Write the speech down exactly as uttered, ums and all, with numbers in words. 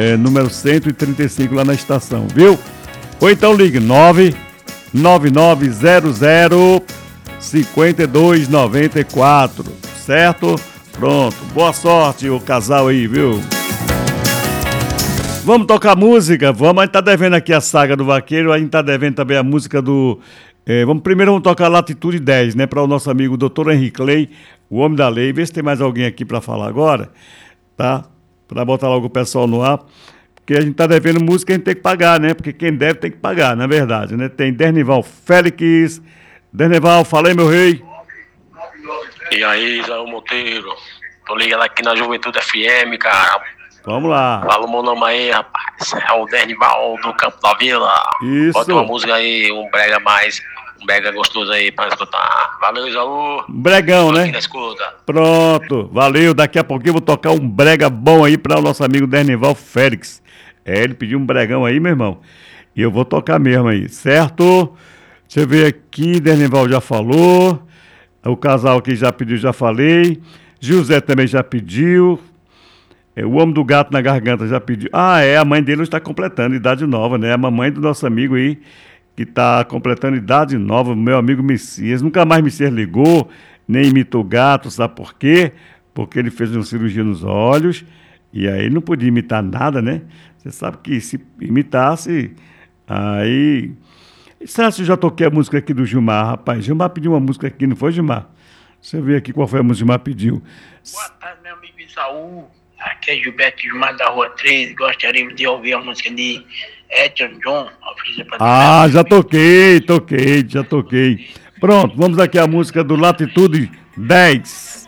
É, número cento e trinta e cinco lá na estação, viu? Ou então ligue nove nove nove zero zero cinco dois nove quatro, certo? Pronto, boa sorte o casal aí, viu? Vamos tocar música? Vamos, a gente tá devendo aqui a saga do vaqueiro, a gente tá devendo também a música do... É, vamos, primeiro vamos tocar Latitude dez, né? Para o nosso amigo doutor Henrique Clay, o homem da lei. Vê se tem mais alguém aqui para falar agora, tá? Para botar logo o pessoal no ar. Porque a gente tá devendo música, a gente tem que pagar, né? Porque quem deve tem que pagar, na verdade, né? Tem Dernival Félix. Dernival, fala aí, meu rei. E aí, Israel Monteiro? Tô ligado aqui na Juventude F M, cara. Vamos lá. Fala o meu nome aí, rapaz. É o Dernival do Campo da Vila. Isso. Bota uma música aí, um brega mais, um brega gostoso aí pra escutar. Valeu, Isaú. Bregão, Tô né? aqui na escuta. Pronto, valeu. Daqui a pouquinho eu vou tocar um brega bom aí para o nosso amigo Dernival Félix. É, ele pediu um bregão aí, meu irmão. E eu vou tocar mesmo aí, certo? Deixa eu ver aqui, Dernival já falou. O casal aqui já pediu, já falei. José também já pediu. É, o homem do gato na garganta já pediu. Ah, é, a mãe dele está completando idade nova, né? A mamãe do nosso amigo aí, que está completando idade nova, meu amigo Messias. Nunca mais Messias ligou, nem imitou o gato, sabe por quê? Porque ele fez uma cirurgia nos olhos e aí não podia imitar nada, né? Você sabe que se imitasse, aí... Será que eu já toquei a música aqui do Gilmar, rapaz? Gilmar pediu uma música aqui, não foi, Gilmar? Deixa eu ver aqui qual foi a música que o Gilmar pediu. Boa tarde, meu amigo Isaú. Aqui é Gilberto Gilmar da Rua treze. Gostaríamos de ouvir a música de Elton John. Ah, já toquei, toquei, já toquei. Pronto, vamos aqui a música do Latitude dez.